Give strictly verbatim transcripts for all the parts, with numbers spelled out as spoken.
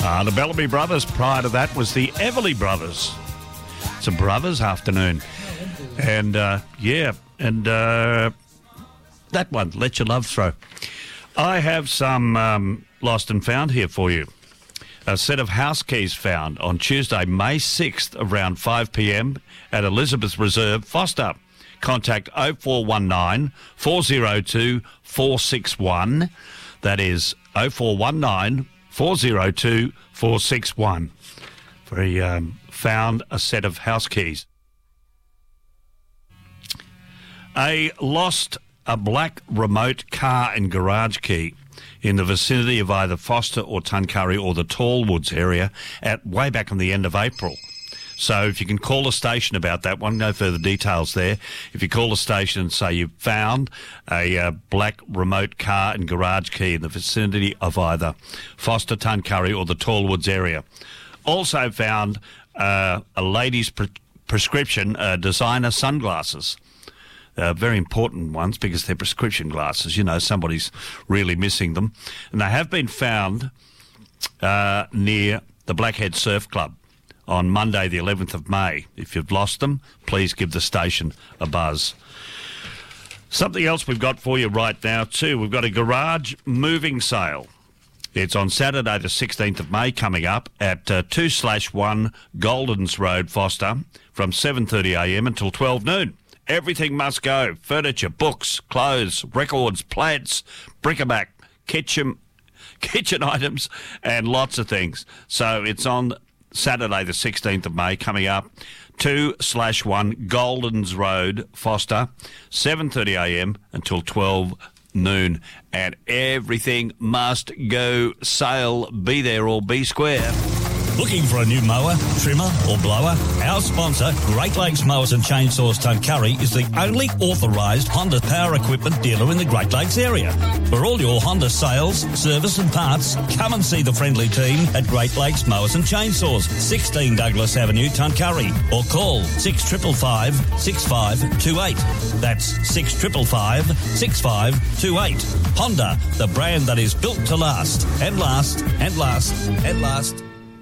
Uh, the Bellamy Brothers. Prior to that was the Everly Brothers. It's a brothers afternoon. And, uh, yeah, and uh, that one, Let Your Love Throw. I have some um, lost and found here for you. A set of house keys found on Tuesday, May sixth, around five p.m. at Elizabeth Reserve, Foster. Contact oh four one nine, four oh two, four six one. That is oh four one nine, four oh two, four six one. Very um, found a set of house keys. A lost a black remote car and garage key in the vicinity of either Foster or Tuncurry or the Tallwoods area at way back on the end of April. So if you can call the station about that one, no further details there. If you call the station and say you've found a uh, black remote car and garage key in the vicinity of either Foster, Tuncurry or the Tallwoods area. Also found uh, a lady's pre- prescription uh, designer sunglasses. Uh, very important ones because they're prescription glasses. You know, somebody's really missing them. And they have been found uh, near the Blackhead Surf Club on Monday the eleventh of May. If you've lost them, please give the station a buzz. Something else we've got for you right now too. We've got a garage moving sale. It's on Saturday the sixteenth of May coming up at uh, two slash one Goldens Road, Foster, from seven thirty a m until twelve noon. Everything must go. Furniture, books, clothes, records, plants, bric-a-brac, kitchen, kitchen items, and lots of things. So it's on Saturday the sixteenth of May coming up, two slash one Goldens Road, Foster, seven thirty a m until twelve noon. And everything must go sale. Be there or be square. Looking for a new mower, trimmer or blower? Our sponsor, Great Lakes Mowers and Chainsaws Tuncurry, is the only authorised Honda power equipment dealer in the Great Lakes area. For all your Honda sales, service and parts, come and see the friendly team at Great Lakes Mowers and Chainsaws, sixteen Douglas Avenue, Tuncurry, or call six five five, six five two eight. That's six five five, six five two eight. Honda, the brand that is built to last, and last, and last, and last.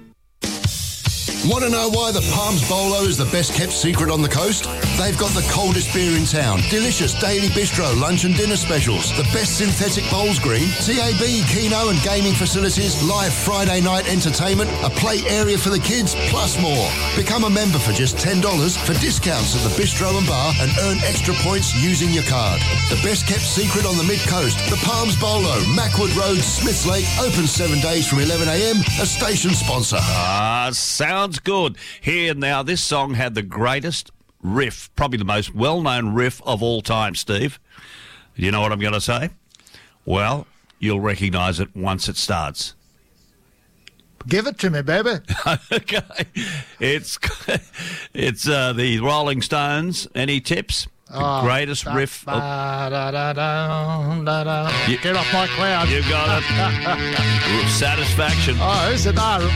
Want to know why the Palms Bolo is the best kept secret on the coast? They've got the coldest beer in town, delicious daily bistro lunch and dinner specials, the best synthetic bowls green, T A B, Keno and gaming facilities, live Friday night entertainment, a play area for the kids, plus more. Become a member for just ten dollars for discounts at the bistro and bar and earn extra points using your card. The best kept secret on the mid-coast, the Palms Bolo, Mackwood Road, Smiths Lake, open seven days from eleven a m, a station sponsor. Ah, sounds good. Here now, this song had the greatest riff, probably the most well-known riff of all time, Steve. You know what I'm going to say? Well, you'll recognise it once it starts. Give it to me, baby. Okay. It's it's uh, the Rolling Stones. Any tips? The Oh, greatest da, riff. Of, da, da, da, da, da, da. You- Get off my cloud. you got it. Satisfaction. Oh, is it? No,